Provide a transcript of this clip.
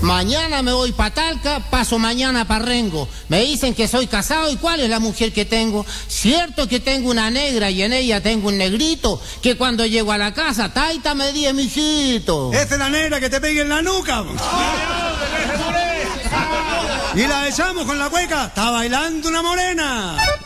Mañana me voy pa' Talca, paso mañana pa' Rengo. Me dicen que soy casado y ¿cuál es la mujer que tengo? Cierto que tengo una negra y en ella tengo un negrito, que cuando llego a la casa, taita me di, mijito. Esa es la negra que te pegue en la nuca. Y la echamos con la cueca, está bailando una morena.